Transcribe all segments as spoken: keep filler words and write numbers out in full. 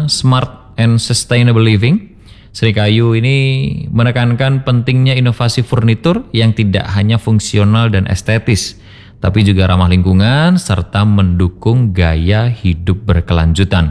Smart and Sustainable Living, Srikayu ini menekankan pentingnya inovasi furnitur yang tidak hanya fungsional dan estetis, tapi juga ramah lingkungan serta mendukung gaya hidup berkelanjutan.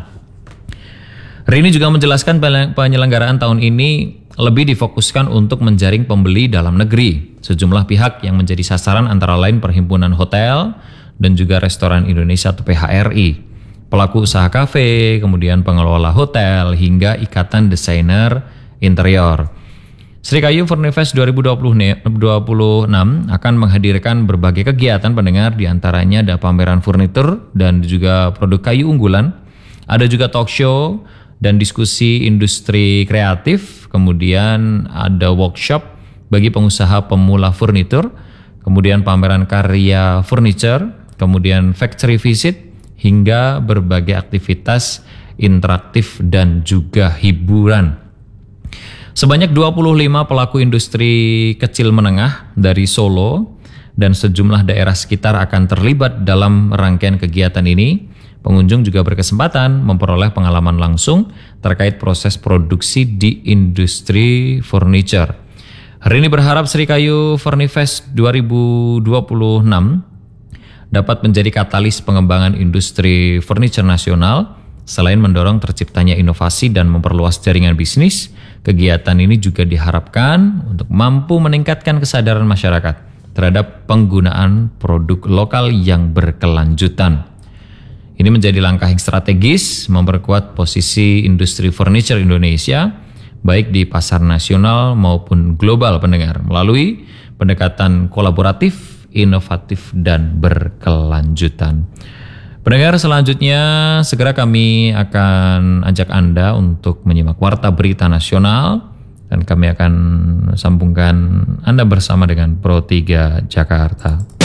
Rini juga menjelaskan penyelenggaraan tahun ini lebih difokuskan untuk menjaring pembeli dalam negeri. Sejumlah pihak yang menjadi sasaran antara lain Perhimpunan Hotel dan juga Restoran Indonesia atau P H R I, pelaku usaha kafe, kemudian pengelola hotel, hingga Ikatan Desainer Interior. Srikayu Furnifest dua ribu dua puluh enam akan menghadirkan berbagai kegiatan pendengar, diantaranya ada pameran furnitur dan juga produk kayu unggulan, ada juga talk show dan diskusi industri kreatif, kemudian ada workshop bagi pengusaha pemula furnitur, kemudian pameran karya furniture, kemudian factory visit, hingga berbagai aktivitas interaktif dan juga hiburan. Sebanyak dua puluh lima pelaku industri kecil menengah dari Solo dan sejumlah daerah sekitar akan terlibat dalam rangkaian kegiatan ini. Pengunjung juga berkesempatan memperoleh pengalaman langsung terkait proses produksi di industri furniture. Hari ini berharap Srikayu Furnifest dua ribu dua puluh enam dapat menjadi katalis pengembangan industri furniture nasional. Selain mendorong terciptanya inovasi dan memperluas jaringan bisnis, kegiatan ini juga diharapkan untuk mampu meningkatkan kesadaran masyarakat terhadap penggunaan produk lokal yang berkelanjutan. Ini menjadi langkah yang strategis memperkuat posisi industri furniture Indonesia baik di pasar nasional maupun global pendengar melalui pendekatan kolaboratif, inovatif dan berkelanjutan. Pendengar, selanjutnya segera kami akan ajak Anda untuk menyimak Warta Berita Nasional dan kami akan sambungkan Anda bersama dengan Pro tiga Jakarta.